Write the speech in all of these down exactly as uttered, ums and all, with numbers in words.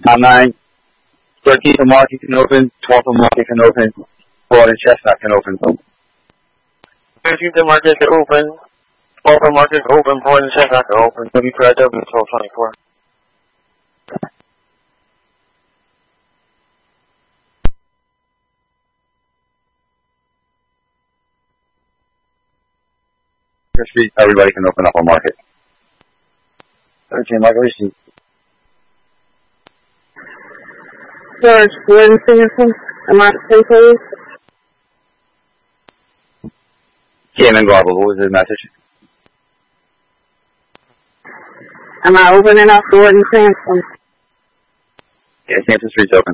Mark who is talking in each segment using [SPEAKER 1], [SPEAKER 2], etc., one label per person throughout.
[SPEAKER 1] nine, thirteenth and Market can open, twelfth and Market can open, Broad and Chestnut can open.
[SPEAKER 2] thirteenth and Market can open, twelfth and Market can open, Broad and Chestnut can open. W for W twelve twenty-four.
[SPEAKER 1] Street, everybody can open up on Market. thirteen Market receipt.
[SPEAKER 3] George, where is Sanderson? Am I safe, please?
[SPEAKER 1] Cayman Garble, what was his message?
[SPEAKER 3] Am I opening up the word in Sanderson?
[SPEAKER 1] Yeah, Sanderson Street's open.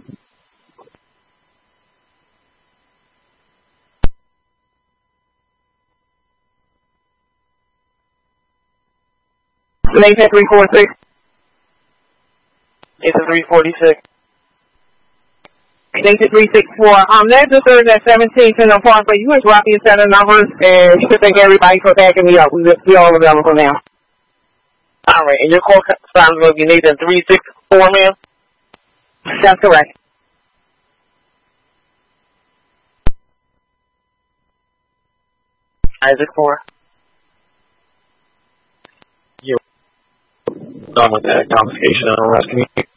[SPEAKER 3] Nathan three forty-six.
[SPEAKER 2] Nathan three forty-six.
[SPEAKER 3] Nathan three sixty-four. Um, that's the third at seventeenth in the park, but you can drop your set of numbers, and you can thank everybody for backing me up. We we all available now.
[SPEAKER 2] All right, and your call sign is going to be Nathan three sixty-four, ma'am?
[SPEAKER 3] That's correct.
[SPEAKER 2] Isaac four. You're done with that confiscation and arrest. Can you?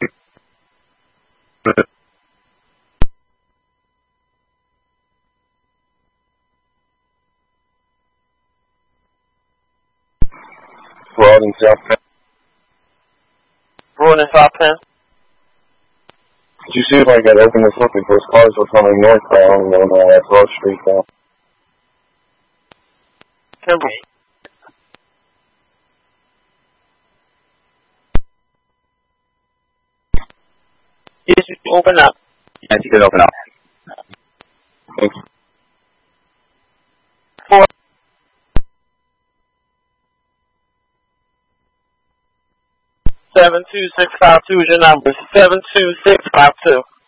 [SPEAKER 1] Broad and South Penn.
[SPEAKER 2] Broad and South Penn.
[SPEAKER 1] Could you see if I could open this up because cars were coming northbound and uh, that's Road Street now?
[SPEAKER 2] Temple. Yes, you can open up.
[SPEAKER 1] Yes, you can open up. Thank you.
[SPEAKER 2] Four. Seven two six five two is your number. Seven two six five two.